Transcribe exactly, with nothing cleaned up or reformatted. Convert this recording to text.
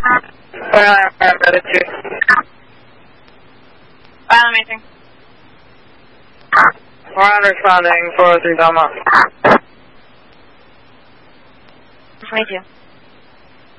Final meeting. We're responding four oh three Belmont. Me too.